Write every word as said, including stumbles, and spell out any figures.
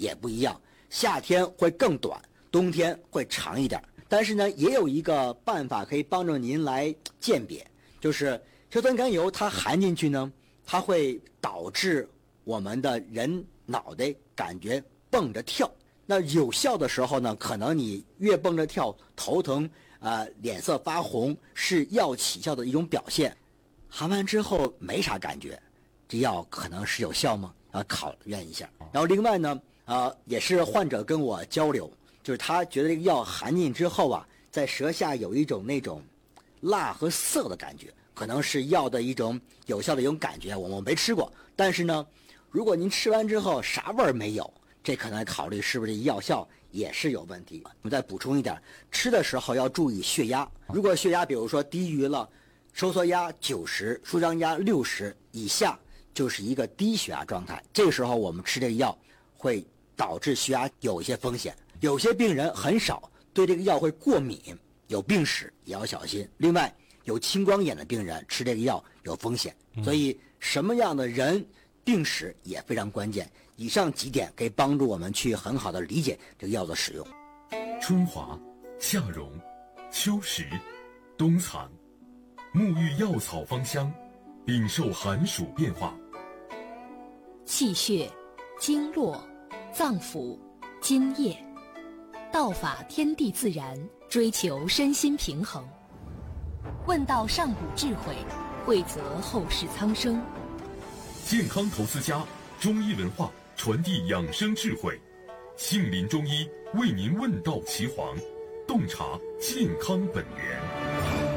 也不一样，夏天会更短，冬天会长一点。但是呢，也有一个办法可以帮助您来鉴别，就是硝酸甘油它含进去呢，它会导致我们的人脑袋感觉蹦着跳。那有效的时候呢，可能你越蹦着跳，头疼呃，脸色发红，是药起效的一种表现。含完之后没啥感觉，这药可能是有效吗？要考验一下。然后另外呢，呃，也是患者跟我交流，就是他觉得这个药含进之后啊，在舌下有一种那种辣和涩的感觉，可能是药的一种有效的一种感觉。我们没吃过，但是呢，如果您吃完之后啥味儿没有，这可能考虑是不是药效也是有问题。我们再补充一点，吃的时候要注意血压。如果血压比如说低于了收缩压九十、舒张压六十以下，就是一个低血压状态。这个时候我们吃这个药会导致血压有一些风险。有些病人很少对这个药会过敏，有病史也要小心。另外，有青光眼的病人吃这个药有风险。所以什么样的人病史也非常关键。以上几点可以帮助我们去很好的理解这个药的使用。 春华、夏蓉、秋实、冬藏，沐浴药草芳香，禀受寒暑变化。 气血、经络、脏腑、津液，道法天地自然，追求身心平衡。问道上古智慧，惠泽后世苍生。 健康投资家，中医文化传递养生智慧，杏林中医为您问道岐黄，洞察健康本源。